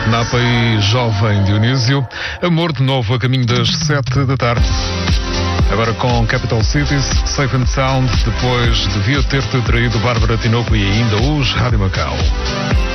Napa e Jovem Dionísio. Amor de novo a caminho das 7 da tarde. Agora com Capital Cities, Safe and Sound, depois Devia Ter-te Traído, Bárbara Tinoco e ainda os Rádio Macau.